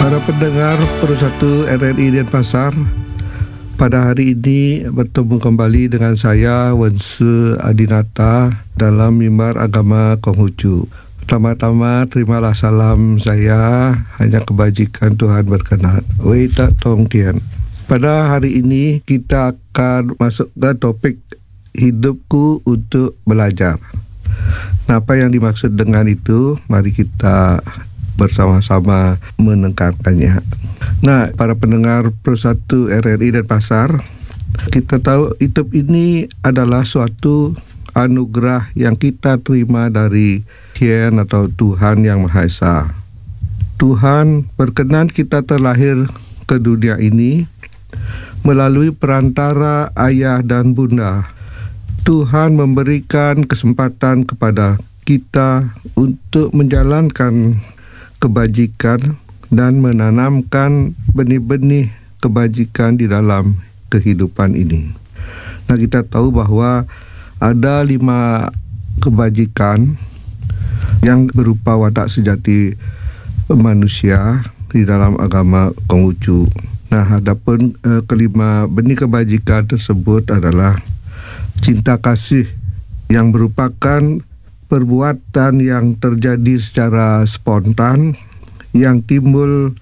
Para pendengar Persatu RRI Denpasar, pada hari ini bertemu kembali dengan saya Wense Adinata dalam mimbar agama Konghucu. Pertama-tama terimalah salam saya, hanya kebajikan Tuhan berkenan. Wei tak tong tian. Pada hari ini kita akan masuk ke topik hidupku untuk belajar. Nah, apa yang dimaksud dengan itu? Mari kita bersama-sama menekankannya. Nah, para pendengar Persatu RRI Denpasar, kita tahu hidup ini adalah suatu anugerah yang kita terima dari Tuhan atau Tuhan Yang Maha Esa. Tuhan berkenan kita terlahir ke dunia ini melalui perantara ayah dan bunda. Tuhan memberikan kesempatan kepada kita untuk menjalankan kebajikan dan menanamkan benih-benih kebajikan di dalam kehidupan ini. Nah, kita tahu bahwa ada 5 kebajikan yang berupa watak sejati manusia di dalam agama Konghucu. Nah, adapun kelima benih kebajikan tersebut adalah cinta kasih yang merupakan perbuatan yang terjadi secara spontan, yang timbul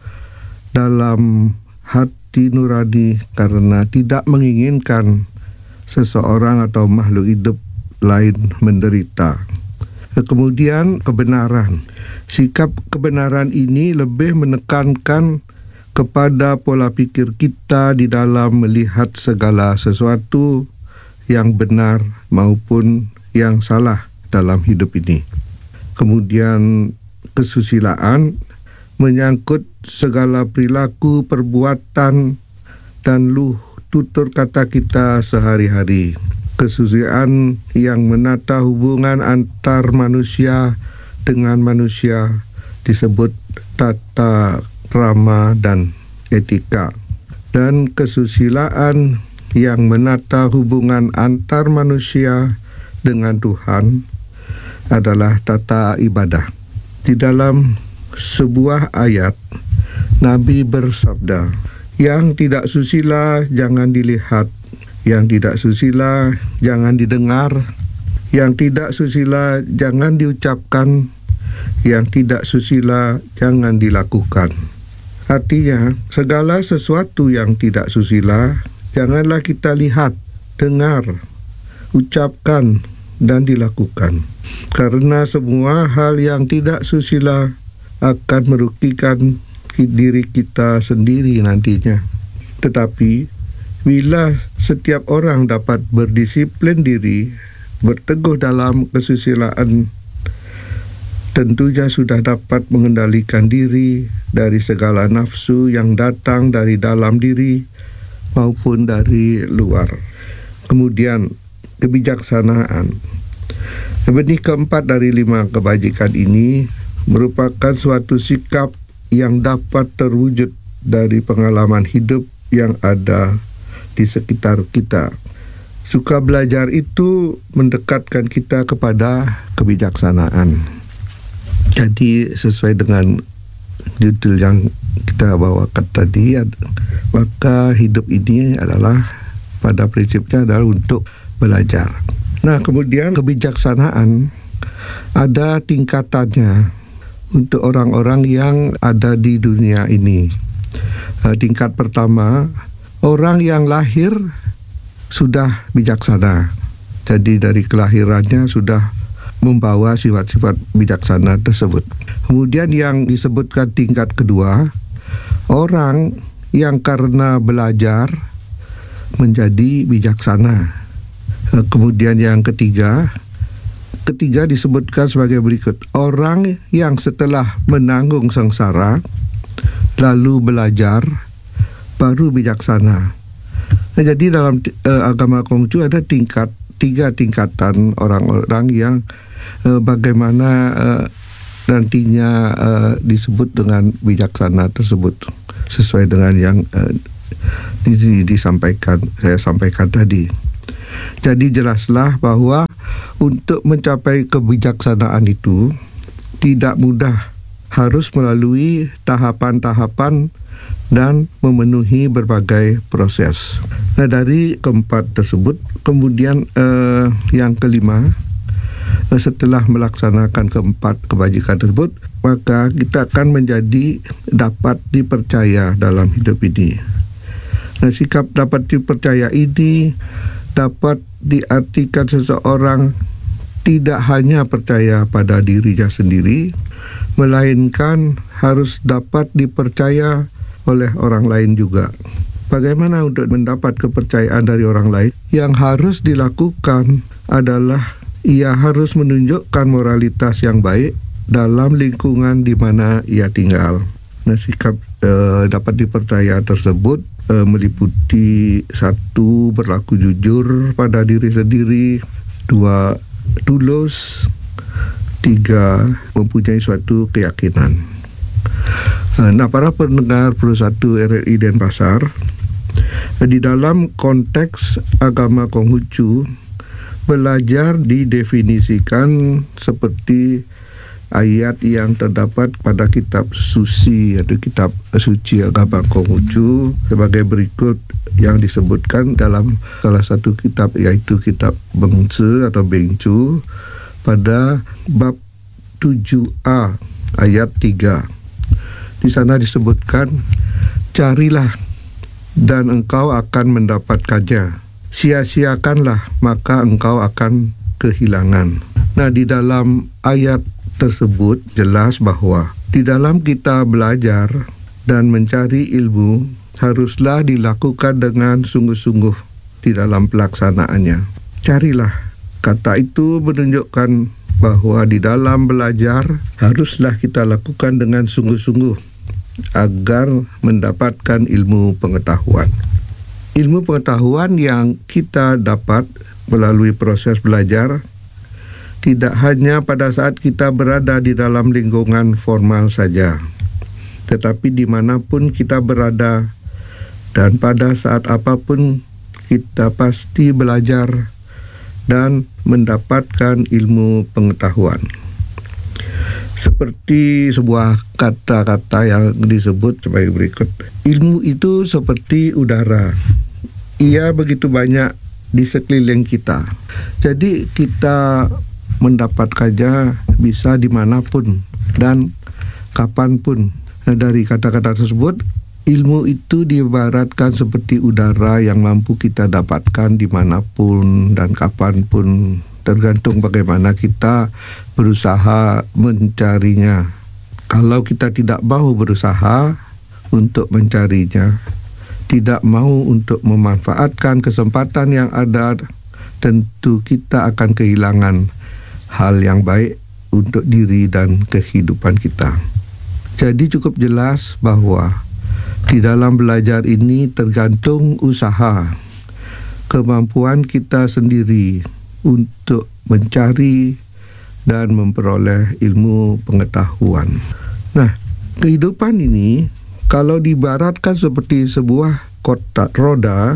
dalam hati nurani karena tidak menginginkan seseorang atau makhluk hidup lain menderita. Kemudian kebenaran. Sikap kebenaran ini lebih menekankan kepada pola pikir kita di dalam melihat segala sesuatu yang benar maupun yang salah dalam hidup ini. Kemudian kesusilaan menyangkut segala perilaku, perbuatan, dan tutur kata kita sehari-hari. Kesusilaan yang menata hubungan antar manusia dengan manusia disebut tata krama dan etika. Dan kesusilaan yang menata hubungan antar manusia dengan Tuhan adalah tata ibadah. Di dalam sebuah ayat, Nabi bersabda, yang tidak susila jangan dilihat, yang tidak susila jangan didengar, yang tidak susila jangan diucapkan, yang tidak susila jangan dilakukan. Artinya, segala sesuatu yang tidak susila janganlah kita lihat, dengar, ucapkan, dan dilakukan. Karena semua hal yang tidak susila akan merugikan diri kita sendiri nantinya. Tetapi bila setiap orang dapat berdisiplin diri, berteguh dalam kesusilaan, tentunya sudah dapat mengendalikan diri dari segala nafsu yang datang dari dalam diri maupun dari luar. Kemudian kebijaksanaan. Benih keempat dari 5 kebajikan ini merupakan suatu sikap yang dapat terwujud dari pengalaman hidup yang ada di sekitar kita. Suka belajar itu mendekatkan kita kepada kebijaksanaan. Jadi sesuai dengan judul yang kita bawakan tadi, maka hidup ini adalah pada prinsipnya adalah untuk belajar. Nah, kemudian kebijaksanaan ada tingkatannya untuk orang-orang yang ada di dunia ini. Tingkat pertama, orang yang lahir sudah bijaksana. Jadi dari kelahirannya sudah membawa sifat-sifat bijaksana tersebut. Kemudian yang disebutkan tingkat kedua, orang yang karena belajar menjadi bijaksana. Kemudian yang ketiga disebutkan sebagai berikut. Orang yang setelah menanggung sengsara lalu belajar baru bijaksana. Nah, jadi dalam agama Konghucu ada 3 tingkatan orang-orang yang bagaimana nantinya disebut dengan bijaksana tersebut sesuai dengan yang saya sampaikan tadi. Jadi jelaslah bahwa untuk mencapai kebijaksanaan itu tidak mudah harus melalui tahapan-tahapan dan memenuhi berbagai proses. Nah, dari keempat tersebut, kemudian yang kelima, setelah melaksanakan keempat kebajikan tersebut, maka kita akan menjadi dapat dipercaya dalam hidup ini. Nah, sikap dapat dipercaya ini dapat diartikan seseorang tidak hanya percaya pada dirinya sendiri, melainkan harus dapat dipercaya oleh orang lain juga. Bagaimana untuk mendapat kepercayaan dari orang lain? Yang harus dilakukan adalah ia harus menunjukkan moralitas yang baik dalam lingkungan di mana ia tinggal. Nah, sikap dapat dipercaya tersebut meliputi 1. Berlaku jujur pada diri sendiri, 2. Tulus, 3. Mempunyai suatu keyakinan. Nah, para pendengar Pro1 RRI Denpasar, di dalam konteks agama Konghucu, belajar didefinisikan seperti ayat yang terdapat pada kitab suci atau kitab suci agama Konghucu sebagai berikut yang disebutkan dalam salah satu kitab, yaitu kitab Bengce atau Bengcu pada bab 7a ayat 3. Di sana disebutkan, carilah dan engkau akan mendapatkannya, sia-siakanlah maka engkau akan kehilangan. Nah, di dalam ayat tersebut jelas bahwa di dalam kita belajar dan mencari ilmu haruslah dilakukan dengan sungguh-sungguh di dalam pelaksanaannya. Carilah, kata itu menunjukkan bahwa di dalam belajar haruslah kita lakukan dengan sungguh-sungguh agar mendapatkan ilmu pengetahuan. Ilmu pengetahuan yang kita dapat melalui proses belajar tidak hanya pada saat kita berada di dalam lingkungan formal saja, tetapi dimanapun kita berada dan pada saat apapun kita pasti belajar dan mendapatkan ilmu pengetahuan. Seperti sebuah kata-kata yang disebut sebagai berikut. Ilmu itu seperti udara. Ia begitu banyak di sekeliling kita. Jadi kita mendapatkannya bisa dimanapun dan kapanpun. Nah, dari kata-kata tersebut, ilmu itu diibaratkan seperti udara yang mampu kita dapatkan dimanapun dan kapanpun, tergantung bagaimana kita berusaha mencarinya. Kalau kita tidak mau berusaha untuk mencarinya, tidak mau untuk memanfaatkan kesempatan yang ada, tentu kita akan kehilangan hal yang baik untuk diri dan kehidupan kita. Jadi cukup jelas bahwa di dalam belajar ini tergantung usaha, kemampuan kita sendiri untuk mencari dan memperoleh ilmu pengetahuan. Nah, kehidupan ini kalau diibaratkan seperti sebuah kotak roda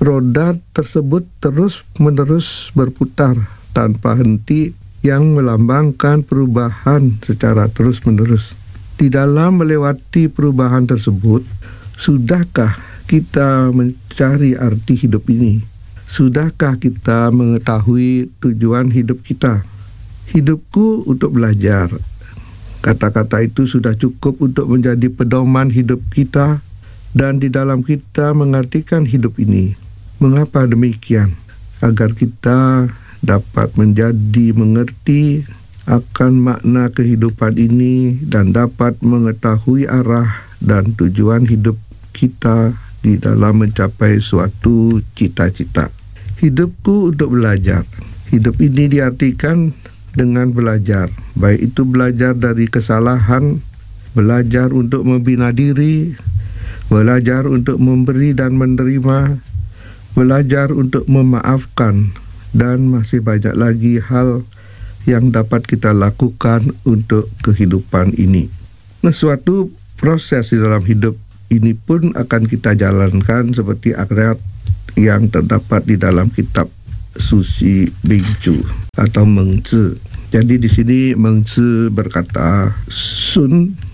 tersebut terus-menerus berputar tanpa henti yang melambangkan perubahan secara terus-menerus. Di dalam melewati perubahan tersebut, sudahkah kita mencari arti hidup ini? Sudahkah kita mengetahui tujuan hidup kita? Hidupku untuk belajar. Kata-kata itu sudah cukup untuk menjadi pedoman hidup kita dan di dalam kita mengartikan hidup ini. Mengapa demikian? Agar kita dapat menjadi mengerti akan makna kehidupan ini dan dapat mengetahui arah dan tujuan hidup kita di dalam mencapai suatu cita-cita. Hidupku untuk belajar. Hidup ini diartikan dengan belajar, baik itu belajar dari kesalahan, belajar untuk membina diri, belajar untuk memberi dan menerima, belajar untuk memaafkan, dan masih banyak lagi hal yang dapat kita lakukan untuk kehidupan ini. Nah, suatu proses di dalam hidup ini pun akan kita jalankan seperti ayat yang terdapat di dalam kitab suci Bengcu atau Mengce. Jadi di sini Mengce berkata, Sun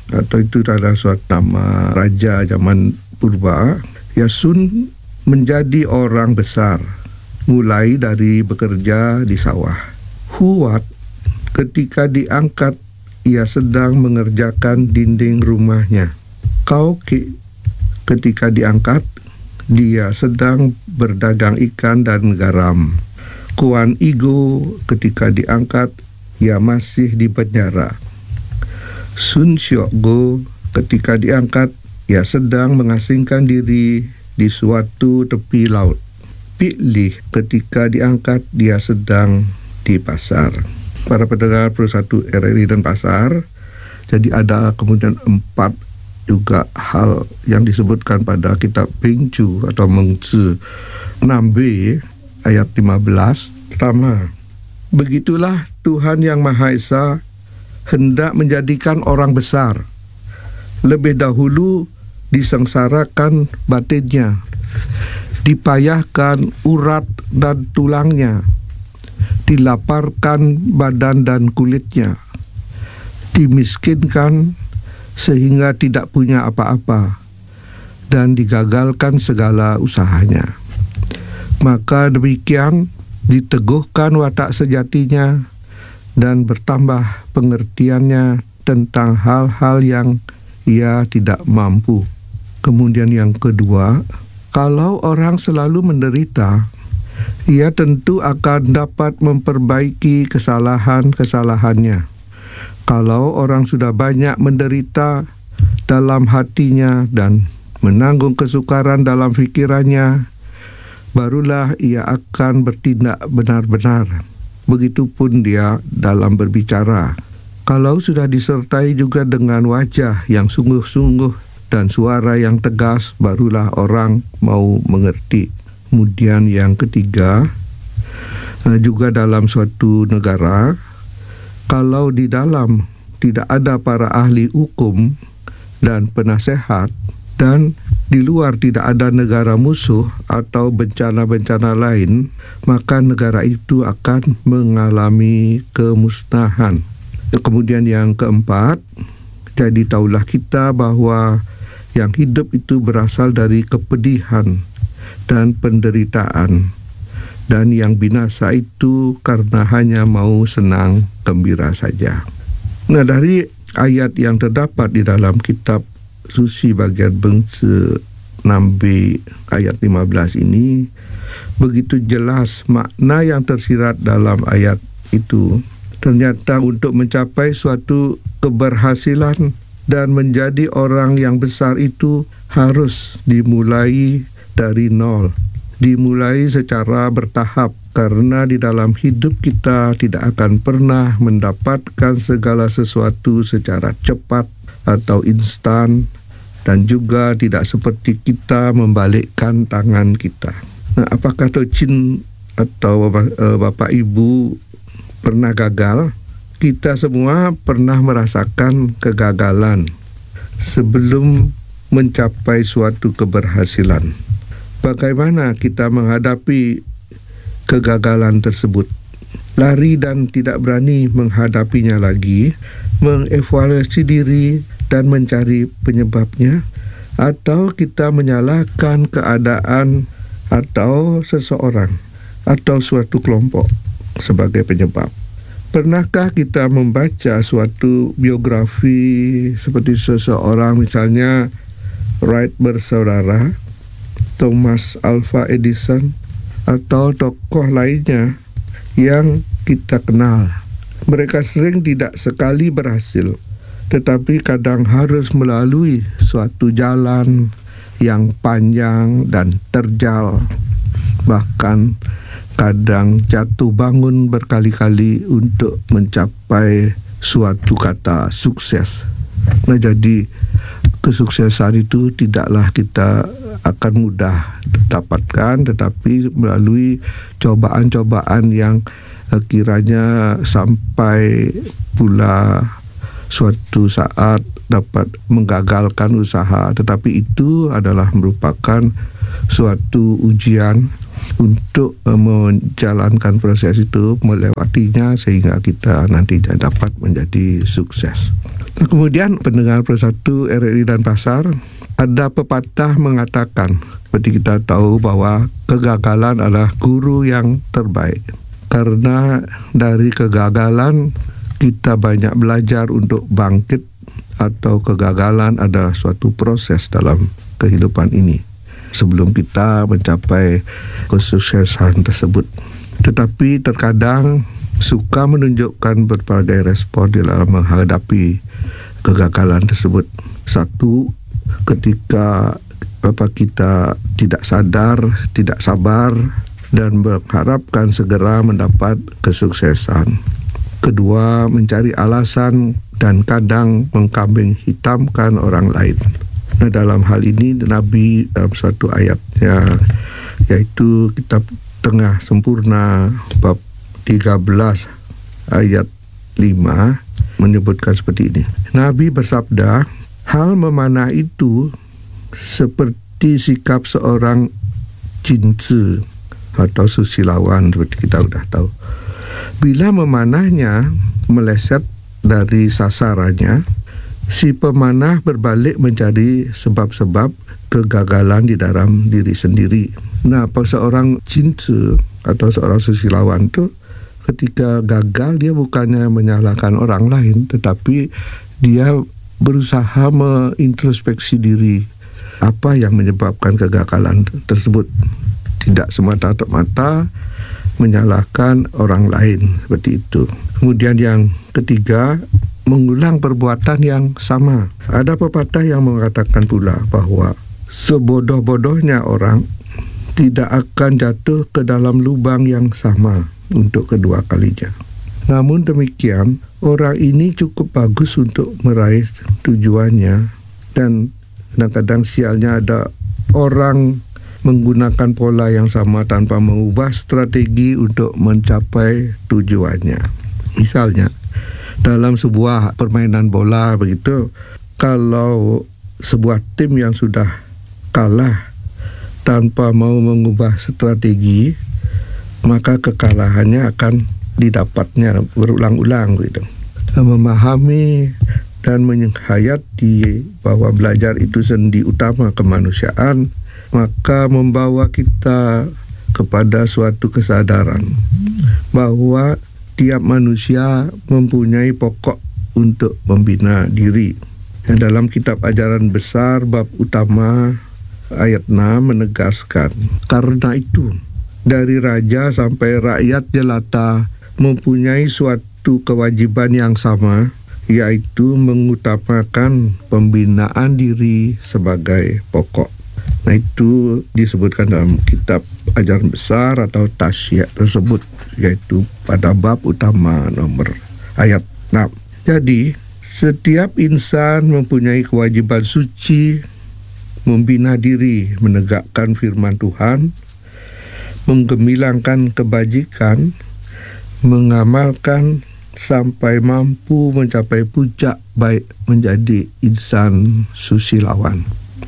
atau itu adalah suatu nama raja zaman purba. Yasun menjadi orang besar, mulai dari bekerja di sawah. Huwat ketika diangkat, ia sedang mengerjakan dinding rumahnya. Kauki ketika diangkat, dia sedang berdagang ikan dan garam. Kuan Igo ketika diangkat, ia masih di penjara. Sun Syokgo ketika diangkat, ia sedang mengasingkan diri di suatu tepi laut. Pilih ketika diangkat, dia sedang di pasar. Para pendengar Persatu RRI dan Pasar, jadi ada kemudian 4 juga hal yang disebutkan pada kitab Bingcu atau Mengzi 6b ayat 15. Pertama, begitulah Tuhan Yang Maha Esa hendak menjadikan orang besar. Lebih dahulu disengsarakan batinnya, dipayahkan urat dan tulangnya, dilaparkan badan dan kulitnya, dimiskinkan sehingga tidak punya apa-apa, dan digagalkan segala usahanya. Maka demikian diteguhkan watak sejatinya dan bertambah pengertiannya tentang hal-hal yang ia tidak mampu. Kemudian yang kedua, kalau orang selalu menderita, ia tentu akan dapat memperbaiki kesalahan-kesalahannya. Kalau orang sudah banyak menderita dalam hatinya dan menanggung kesukaran dalam fikirannya, barulah ia akan bertindak benar-benar. Begitupun dia dalam berbicara. Kalau sudah disertai juga dengan wajah yang sungguh-sungguh dan suara yang tegas, barulah orang mau mengerti. Kemudian yang ketiga, juga dalam suatu negara, kalau di dalam tidak ada para ahli hukum dan penasehat, dan di luar tidak ada negara musuh atau bencana-bencana lain, maka negara itu akan mengalami kemusnahan. Kemudian yang keempat, jadi tahulah kita bahwa yang hidup itu berasal dari kepedihan dan penderitaan, dan yang binasa itu karena hanya mau senang gembira saja. Nah, dari ayat yang terdapat di dalam kitab Suci bagian Bengse 6b ayat 15 ini, begitu jelas makna yang tersirat dalam ayat itu. Ternyata untuk mencapai suatu keberhasilan dan menjadi orang yang besar itu harus dimulai dari nol, dimulai secara bertahap, karena di dalam hidup kita tidak akan pernah mendapatkan segala sesuatu secara cepat atau instan, dan juga tidak seperti kita membalikkan tangan kita. Nah, apakah Tocin atau Bapak Ibu pernah gagal? Kita semua pernah merasakan kegagalan sebelum mencapai suatu keberhasilan. Bagaimana kita menghadapi kegagalan tersebut? Lari dan tidak berani menghadapinya lagi, mengevaluasi diri dan mencari penyebabnya, atau kita menyalahkan keadaan atau seseorang atau suatu kelompok sebagai penyebab. Pernahkah kita membaca suatu biografi seperti seseorang, misalnya Wright bersaudara, Thomas Alva Edison, atau tokoh lainnya yang kita kenal? Mereka sering tidak sekali berhasil, tetapi kadang harus melalui suatu jalan yang panjang dan terjal, bahkan kadang jatuh bangun berkali-kali untuk mencapai suatu kata sukses. Nah, jadi kesuksesan itu tidaklah kita akan mudah dapatkan, tetapi melalui cobaan-cobaan yang kiranya sampai pula suatu saat dapat menggagalkan usaha, tetapi itu adalah merupakan suatu ujian untuk menjalankan proses itu, melewatinya sehingga kita nantinya dapat menjadi sukses. Nah, kemudian pendengar Persatu RRI dan Pasar, ada pepatah mengatakan, seperti kita tahu bahwa kegagalan adalah guru yang terbaik. Karena dari kegagalan kita banyak belajar untuk bangkit, atau kegagalan adalah suatu proses dalam kehidupan ini sebelum kita mencapai kesuksesan tersebut. Tetapi terkadang suka menunjukkan berbagai respon dalam menghadapi kegagalan tersebut. Satu, ketika kita tidak sadar, tidak sabar dan mengharapkan segera mendapat kesuksesan. Kedua, mencari alasan dan kadang mengkambing hitamkan orang lain. Nah, dalam hal ini Nabi dalam suatu ayatnya, yaitu kitab Tengah Sempurna bab 13 ayat 5 menyebutkan seperti ini. Nabi bersabda, hal memanah itu seperti sikap seorang cinci atau susilawan, seperti kita sudah tahu. Bila memanahnya meleset dari sasarannya, si pemanah berbalik mencari sebab-sebab kegagalan di dalam diri sendiri. Nah, seorang cinta atau seorang susilawan itu ketika gagal, dia bukannya menyalahkan orang lain, tetapi dia berusaha mengintrospeksi diri. Apa yang menyebabkan kegagalan tersebut? Tidak semata-mata menyalahkan orang lain, seperti itu. Kemudian yang ketiga, mengulang perbuatan yang sama. Ada pepatah yang mengatakan pula bahwa sebodoh-bodohnya orang tidak akan jatuh ke dalam lubang yang sama untuk kedua kalinya. Namun demikian, orang ini cukup bagus untuk meraih tujuannya, dan kadang-kadang sialnya ada orang menggunakan pola yang sama tanpa mengubah strategi untuk mencapai tujuannya. Misalnya, dalam sebuah permainan bola begitu, kalau sebuah tim yang sudah kalah tanpa mau mengubah strategi, maka kekalahannya akan didapatnya berulang-ulang gitu. Memahami dan menghayati bahwa belajar itu sendi utama kemanusiaan, maka membawa kita kepada suatu kesadaran bahwa tiap manusia mempunyai pokok untuk membina diri. Dalam kitab Ajaran Besar bab utama ayat 6 menegaskan, karena itu dari raja sampai rakyat jelata mempunyai suatu kewajiban yang sama, yaitu mengutamakan pembinaan diri sebagai pokok. Nah, itu disebutkan dalam kitab Ajaran Besar atau Tasyiah tersebut, yaitu pada bab utama nomor ayat 6. Jadi, setiap insan mempunyai kewajiban suci membina diri, menegakkan firman Tuhan, menggemilangkan kebajikan, mengamalkan sampai mampu mencapai puncak baik menjadi insan susilawan,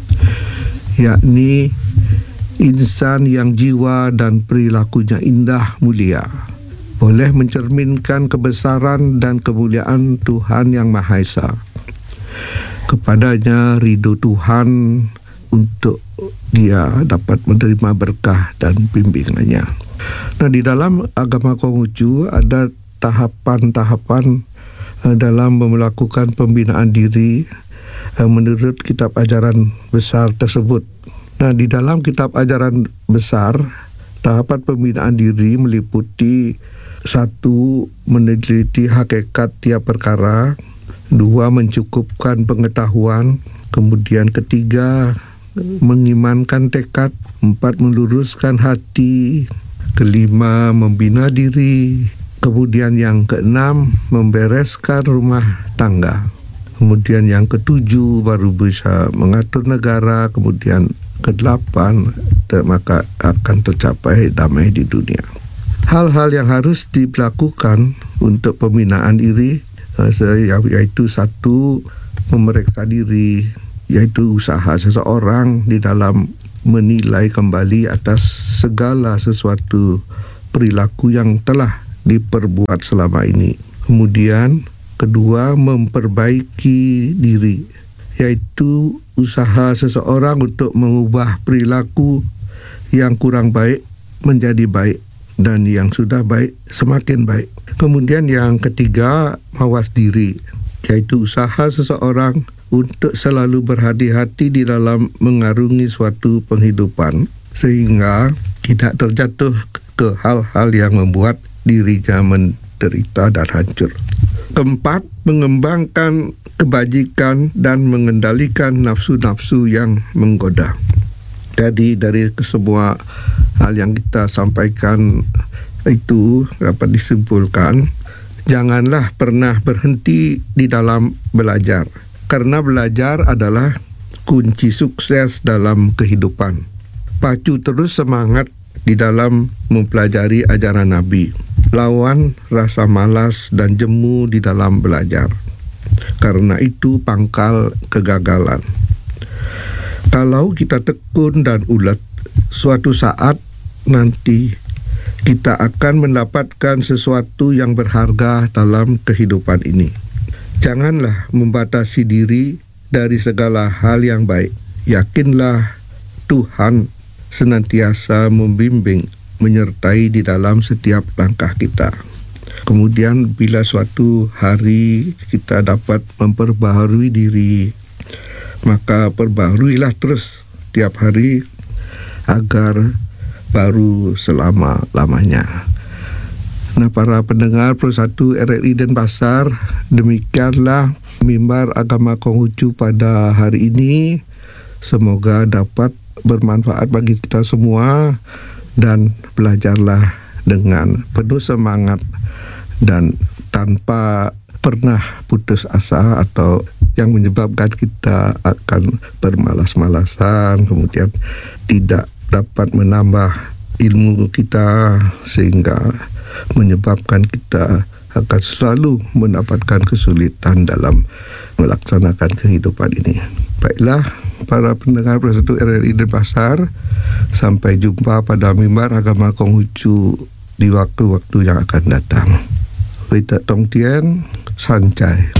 yakni insan yang jiwa dan perilakunya indah mulia, boleh mencerminkan kebesaran dan kemuliaan Tuhan Yang Maha Esa. Kepadanya ridho Tuhan untuk dia dapat menerima berkah dan bimbingannya. Nah, di dalam agama Konghucu ada tahapan-tahapan dalam melakukan pembinaan diri menurut kitab ajaran besar tersebut. Nah, di dalam kitab ajaran besar, tahapan pembinaan diri meliputi: 1. Meneliti hakikat tiap perkara. 2. Mencukupkan pengetahuan. Kemudian 3. Mengimankan tekad. 4. Meluruskan hati. 5. Membina diri. Kemudian yang 6. Membereskan rumah tangga. Kemudian yang 7 baru bisa mengatur negara. Kemudian 8 maka akan tercapai damai di dunia. Hal-hal yang harus dilakukan untuk pembinaan diri yaitu 1. Memeriksa diri, yaitu usaha seseorang di dalam menilai kembali atas segala sesuatu perilaku yang telah diperbuat selama ini. Kemudian kedua, memperbaiki diri, yaitu usaha seseorang untuk mengubah perilaku yang kurang baik menjadi baik dan yang sudah baik semakin baik. Kemudian yang ketiga, mawas diri, yaitu usaha seseorang untuk selalu berhati-hati di dalam mengarungi suatu penghidupan sehingga tidak terjatuh ke hal-hal yang membuat dirinya menderita dan hancur. Keempat, mengembangkan kebajikan dan mengendalikan nafsu-nafsu yang menggoda. Jadi dari semua hal yang kita sampaikan itu dapat disimpulkan, janganlah pernah berhenti di dalam belajar. Karena belajar adalah kunci sukses dalam kehidupan. Pacu terus semangat di dalam mempelajari ajaran Nabi. Lawan rasa malas dan jemu di dalam belajar. Karena itu pangkal kegagalan. Kalau kita tekun dan ulet, suatu saat nanti kita akan mendapatkan sesuatu yang berharga dalam kehidupan ini. Janganlah membatasi diri dari segala hal yang baik. Yakinlah Tuhan senantiasa membimbing, menyertai di dalam setiap langkah kita. Kemudian bila suatu hari kita dapat memperbaharui diri, maka perbaharuilah terus tiap hari agar baru selama-lamanya. Nah, para pendengar Persatu RRI Denpasar, demikianlah mimbar agama Konghucu pada hari ini. Semoga dapat bermanfaat bagi kita semua dan belajarlah dengan penuh semangat dan tanpa pernah putus asa atau yang menyebabkan kita akan bermalas-malasan, kemudian tidak dapat menambah ilmu kita sehingga menyebabkan kita akan selalu mendapatkan kesulitan dalam melaksanakan kehidupan ini. Baiklah para pendengar Persatu RRI Denpasar, sampai jumpa pada mimbar agama Konghucu di waktu-waktu yang akan datang. Wei Tak Tong Tien, Sancai.